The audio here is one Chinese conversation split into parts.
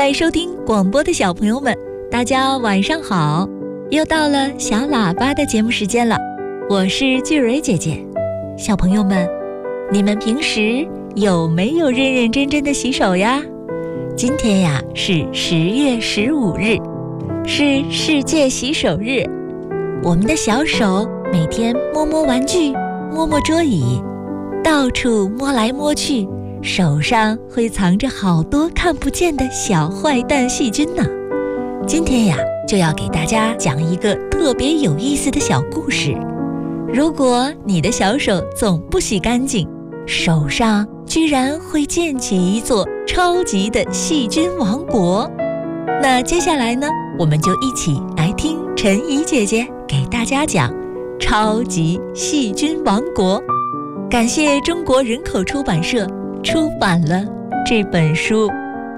在收听广播的小朋友们，大家晚上好！又到了小喇叭的节目时间了，我是巨蕊姐姐。小朋友们，你们平时有没有认认真真的洗手呀？今天呀是10月15日，是世界洗手日。我们的小手每天摸摸玩具，摸摸桌椅，到处摸来摸去，手上会藏着好多看不见的小坏蛋细菌呢。今天呀，就要给大家讲一个特别有意思的小故事。如果你的小手总不洗干净，手上居然会建起一座超级的细菌王国。那接下来呢，我们就一起来听陈怡姐姐给大家讲超级细菌王国。感谢中国人口出版社出版了这本书。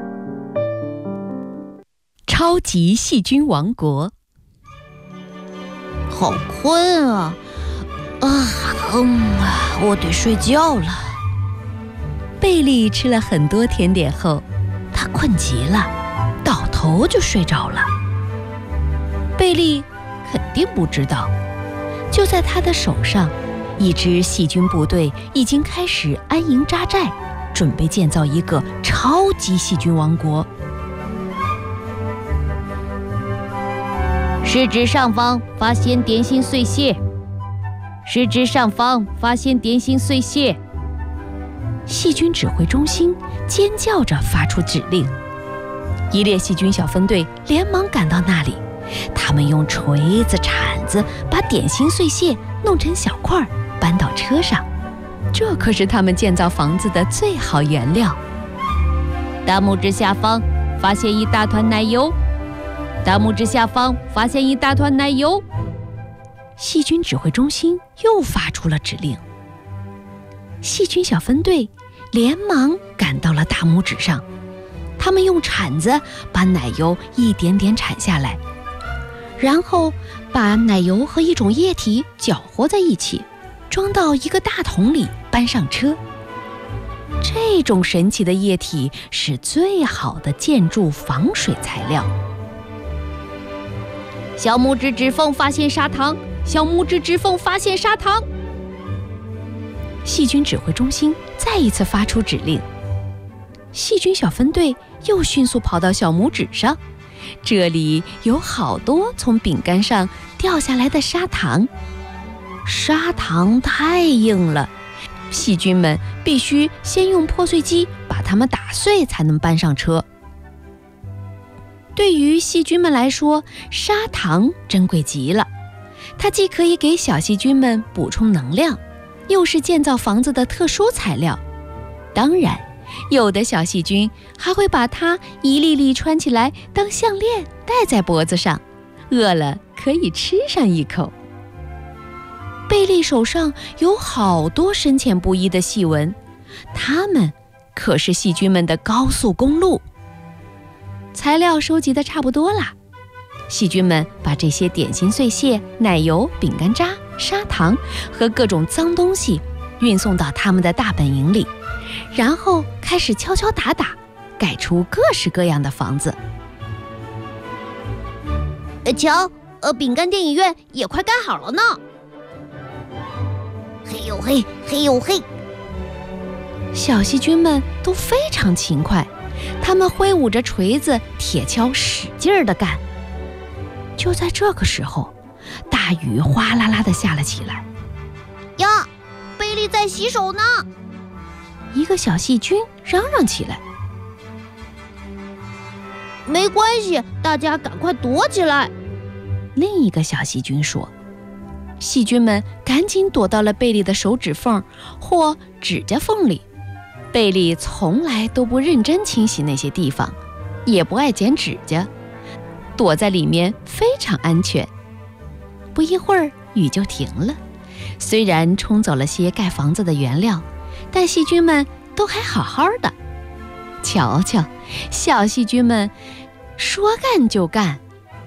超级细菌王国。 好困啊！我得睡觉了。 贝利吃了很多甜点后，他困极了，倒头就睡着了。贝利肯定不知道，就在他的手上，一支细菌部队已经开始安营扎寨，准备建造一个超级细菌王国。 食指上方发现点心碎屑，食指上方发现点心碎屑。 细菌指挥中心尖叫着发出指令，一列细菌小分队连忙赶到那里，他们用锤子、铲子把点心碎屑弄成小块，搬到车上。这可是他们建造房子的最好原料。 大拇指下方发现一大团奶油，大拇指下方发现一大团奶油。 细菌指挥中心又发出了指令，细菌小分队连忙赶到了大拇指上，他们用铲子把奶油一点点铲下来，然后把奶油和一种液体搅和在一起，装到一个大桶里，搬上车。这种神奇的液体是最好的建筑防水材料。 小拇指指缝发现砂糖，小拇指指缝发现砂糖。 细菌指挥中心再一次发出指令，细菌小分队又迅速跑到小拇指上，这里有好多从饼干上掉下来的砂糖。砂糖太硬了，细菌们必须先用破碎机把它们打碎才能搬上车。对于细菌们来说，砂糖珍贵极了，它既可以给小细菌们补充能量，又是建造房子的特殊材料。当然，有的小细菌还会把它一粒粒穿起来当项链戴在脖子上，饿了可以吃上一口。贝利手上有好多深浅不一的细纹，它们可是细菌们的高速公路。材料收集得差不多啦，细菌们把这些点心碎屑、奶油、饼干渣、砂糖和各种脏东西运送到他们的大本营里，然后开始敲敲打打，盖出各式各样的房子。 瞧，饼干电影院也快盖好了呢。嘿呦嘿，嘿呦嘿！ 小细菌们都非常勤快，他们挥舞着锤子、铁锹，使劲儿地干。就在这个时候，大雨哗啦啦地下了起来。 呀，贝利在洗手呢！ 一个小细菌嚷嚷起来。 没关系，大家赶快躲起来。 另一个小细菌说。细菌们赶紧躲到了贝利的手指缝或指甲缝里。贝利从来都不认真清洗那些地方，也不爱剪指甲，躲在里面非常安全。不一会儿，雨就停了，虽然冲走了些盖房子的原料，但细菌们都还好好的。瞧瞧，小细菌们说干就干，